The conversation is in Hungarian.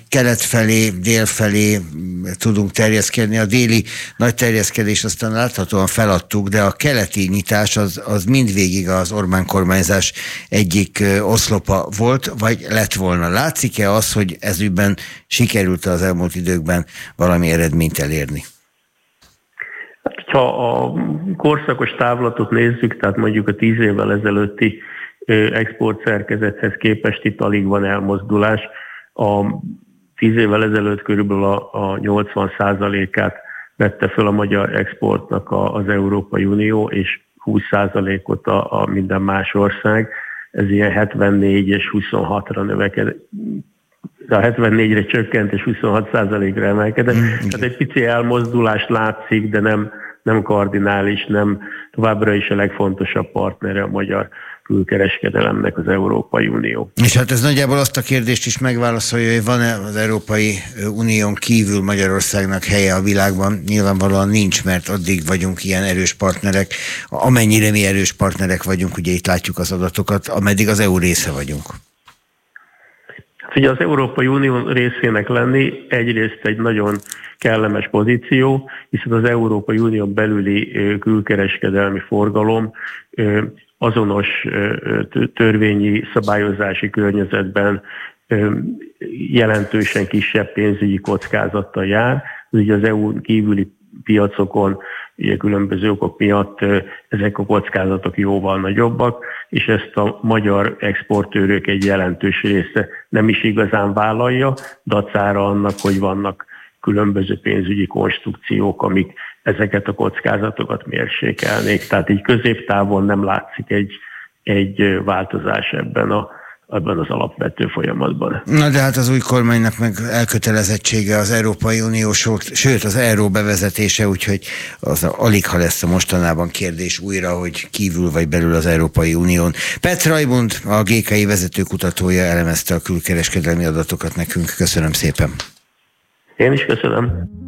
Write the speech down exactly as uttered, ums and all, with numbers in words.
kelet felé, dél felé tudunk terjeszkedni. A déli nagy terjeszkedés aztán láthatóan feladtuk, de a keleti nyitás az, az mindvégig az Orbán kormányzás egyik oszlopa volt, vagy lett volna. Látszik-e az, hogy ezügyben sikerült az elmúlt időkben valami eredményt elérni? Ha a korszakos távlatot nézzük, tehát mondjuk a tíz évvel ezelőtti exportszerkezethez képest itt alig van elmozdulás. A tíz évvel ezelőtt körülbelül a, a nyolcvan százalékát vette föl a magyar exportnak a, az Európai Unió, és húsz százalékot a, a minden más ország. Ez ilyen hetvennégy és huszonhatra növekedett. A hetvennégyre csökkent és huszonhat százalékra emelkedett. Mm, Tehát egy pici elmozdulás látszik, de nem, nem kardinális, nem továbbra is a legfontosabb partnere a magyar külkereskedelemnek az Európai Unió. És hát ez nagyjából azt a kérdést is megválaszolja, hogy van-e az Európai Unión kívül Magyarországnak helye a világban? Nyilvánvalóan nincs, mert addig vagyunk ilyen erős partnerek, amennyire mi erős partnerek vagyunk, ugye itt látjuk az adatokat, ameddig az é u része vagyunk. Ugye az Európai Unió részének lenni egyrészt egy nagyon kellemes pozíció, hiszen az Európai Unión belüli külkereskedelmi forgalom azonos törvényi szabályozási környezetben jelentősen kisebb pénzügyi kockázattal jár. Ugye az é u-n kívüli piacokon ugye különböző okok miatt ezek a kockázatok jóval nagyobbak, és ezt a magyar exportőrök egy jelentős része nem is igazán vállalja, dacára annak, hogy vannak különböző pénzügyi konstrukciók, amik ezeket a kockázatokat mérsékelnék. Tehát így középtávon nem látszik egy, egy változás ebben, a, ebben az alapvető folyamatban. Na de hát az új kormánynak meg elkötelezettsége az Európai Unió, sőt az euró bevezetése, úgyhogy az alig ha lesz a mostanában kérdés újra, hogy kívül vagy belül az Európai Unión. Petr Aimund, a gé ká i vezetőkutatója elemezte a külkereskedelmi adatokat nekünk. Köszönöm szépen. Én is köszönöm.